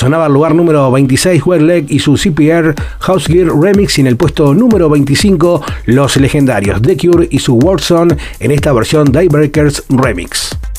Sonaba el lugar número 26 Wet Leg y su CPR House Gear Remix, y en el puesto número 25 los legendarios The Cure y su Warzone en esta versión Daybreakers Remix.